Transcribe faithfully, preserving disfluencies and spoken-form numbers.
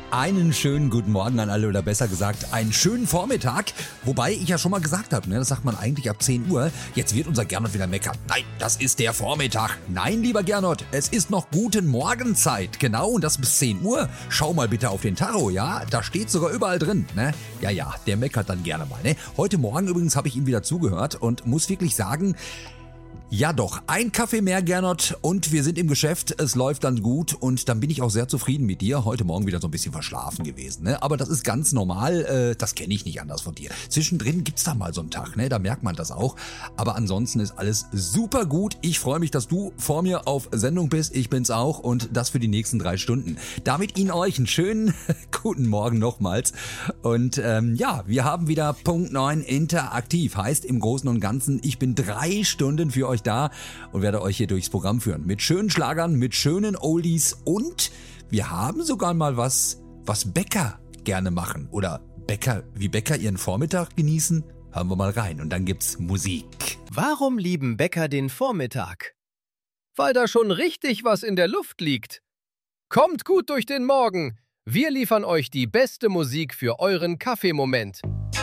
Einen schönen guten Morgen an alle oder besser gesagt einen schönen Vormittag. Wobei ich ja schon mal gesagt habe, ne, das sagt man eigentlich ab zehn Uhr. Jetzt wird unser Gernot wieder meckern. Nein, das ist der Vormittag. Nein, lieber Gernot, es ist noch guten Morgenzeit. Genau, und das bis zehn Uhr. Schau mal bitte auf den Tacho, ja? Da steht sogar überall drin, ne? Ja, ja, der meckert dann gerne mal, ne? Heute Morgen übrigens habe ich ihm wieder zugehört und muss wirklich sagen, ja doch, ein Kaffee mehr, Gernot, und wir sind im Geschäft, es läuft dann gut und dann bin ich auch sehr zufrieden mit dir. Heute Morgen wieder so ein bisschen verschlafen gewesen, ne? Aber das ist ganz normal, äh, das kenne ich nicht anders von dir. Zwischendrin gibt's da mal so einen Tag, ne? Da merkt man das auch. Aber ansonsten ist alles super gut. Ich freue mich, dass du vor mir auf Sendung bist. Ich bin's auch und das für die nächsten drei Stunden. Damit Ihnen euch einen schönen guten Morgen nochmals. Und ähm, ja, wir haben wieder Punkt neun interaktiv. Heißt im Großen und Ganzen, ich bin drei Stunden für euch da und werde euch hier durchs Programm führen. Mit schönen Schlagern, mit schönen Oldies und wir haben sogar mal was, was Bäcker gerne machen. Oder Bäcker, wie Bäcker ihren Vormittag genießen. Hören wir mal rein und dann gibt's Musik. Warum lieben Bäcker den Vormittag? Weil da schon richtig was in der Luft liegt. Kommt gut durch den Morgen. Wir liefern euch die beste Musik für euren Kaffeemoment.